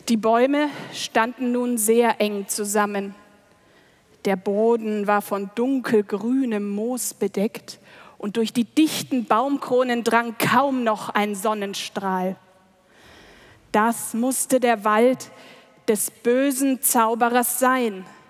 Die Bäume standen nun sehr eng zusammen. Der Boden war von dunkelgrünem Moos bedeckt und durch die dichten Baumkronen drang kaum noch ein Sonnenstrahl. Das musste der Wald des bösen Zauberers sein,